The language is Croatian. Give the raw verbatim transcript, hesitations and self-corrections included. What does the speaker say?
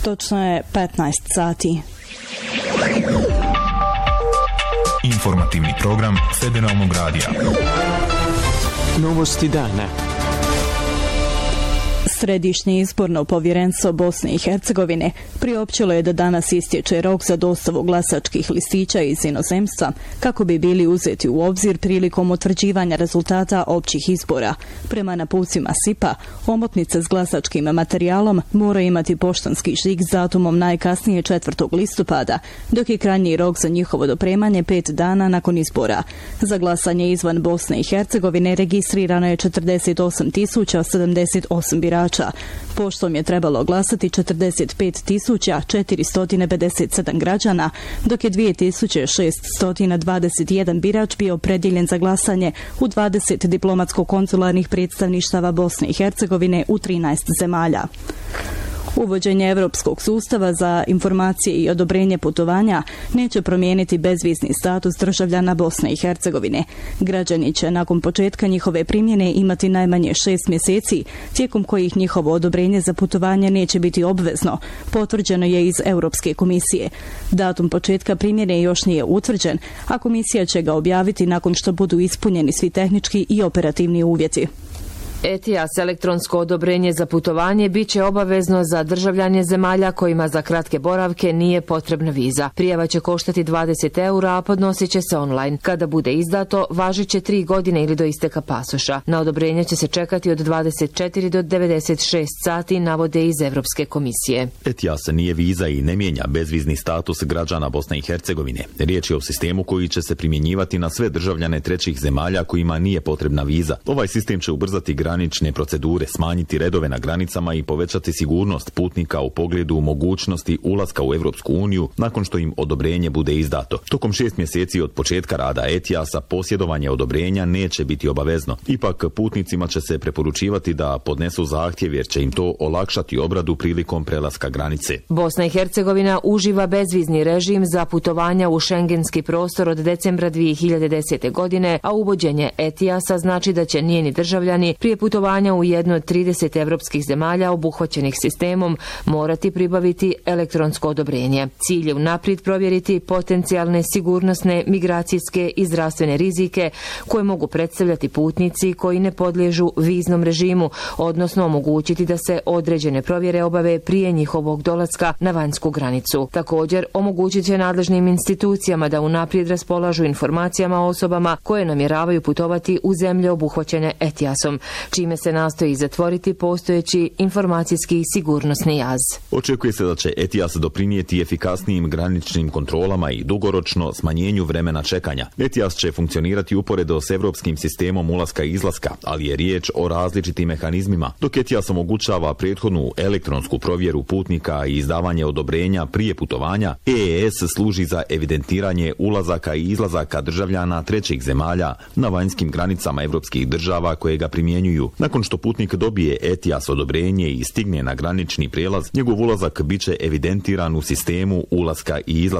Točno je petnaest sati. Informativni program Federalnog radija. Novosti dana. Središnje izborno povjerenstvo Bosne i Hercegovine priopćilo je da danas istječe rok za dostavu glasačkih listića iz inozemstva kako bi bili uzeti u obzir prilikom utvrđivanja rezultata općih izbora. Prema napucima S I P-a, omotnice s glasačkim materijalom moraju imati poštanski žig s datumom najkasnije četvrtog listopada, dok je krajnji rok za njihovo dopremanje pet dana nakon izbora. Za glasanje izvan Bosne i Hercegovine registrirano je četrdeset osam tisuća sedamdeset osam birača. Poštom je trebalo glasati četrdeset pet tisuća četiristo pedeset sedam građana, dok je dvije tisuće šessto dvadeset jedan birač bio opredjeljen za glasanje u dvadeset diplomatsko-konzularnih predstavništava Bosne i Hercegovine u trinaest zemalja. Uvođenje europskog sustava za informacije i odobrenje putovanja neće promijeniti bezvizni status državljana Bosne i Hercegovine. Građani će nakon početka njihove primjene imati najmanje šest mjeseci, tijekom kojih njihovo odobrenje za putovanje neće biti obvezno, potvrđeno je iz Europske komisije. Datum početka primjene još nije utvrđen, a komisija će ga objaviti nakon što budu ispunjeni svi tehnički i operativni uvjeti. E T I A S elektronsko odobrenje za putovanje bit će obavezno za državljane zemalja kojima za kratke boravke nije potrebna viza. Prijava će koštati dvadeset eura, a podnosit će se online. Kada bude izdato, važit će tri godine ili do isteka pasoša. Na odobrenje će se čekati od dvadeset četiri do devedeset šest sati, navode iz Europske komisije. E T I A S nije viza i ne mijenja bezvizni status građana Bosne i Hercegovine. Riječ je o sistemu koji će se primjenjivati na sve državljane trećih zemalja kojima nije potrebna viza. Ovaj sistem će ubrzati granične procedure, smanjiti redove na granicama i povećati sigurnost putnika u pogledu mogućnosti ulaska u Europsku uniju nakon što im odobrenje bude izdato. Tokom šest mjeseci od početka rada E T I A S-a posjedovanje odobrenja neće biti obavezno. Ipak putnicima će se preporučivati da podnesu zahtjev jer će im to olakšati obradu prilikom prelaska granice. Bosna i Hercegovina uživa bezvizni režim za putovanja u šengenski prostor od decembra dvije hiljade desete. godine, a uvođenje E T I A S-a znači da će njeni državljani prije putovanja u jednu od trideset evropskih zemalja obuhvaćenih sistemom morati pribaviti elektronsko odobrenje. Cilj je unaprijed provjeriti potencijalne sigurnosne, migracijske i zdravstvene rizike koje mogu predstavljati putnici koji ne podliježu viznom režimu, odnosno omogućiti da se određene provjere obave prije njihovog dolaska na vanjsku granicu. Također, omogućit će nadležnim institucijama da unaprijed raspolažu informacijama o osobama koje namjeravaju putovati u zemlje obuhvaćene E T I A S-om, čime se nastoji zatvoriti postojeći informacijski i sigurnosni jaz. Očekuje se da će E T I A S doprinijeti efikasnijim graničnim kontrolama i dugoročno smanjenju vremena čekanja. E T I A S će funkcionirati uporedo s evropskim sistemom ulaska i izlaska, ali je riječ o različitim mehanizmima. Dok E T I A S omogućava prethodnu elektronsku provjeru putnika i izdavanje odobrenja prije putovanja, E E S služi za evidentiranje ulazaka i izlazaka državljana trećih zemalja na vanjskim granicama evropskih država koje ga primjenjuju. Nakon što putnik dobije E T I A S odobrenje i stigne na granični prijelaz, njegov ulazak biće evidentiran u sistemu ulaska i izlaska.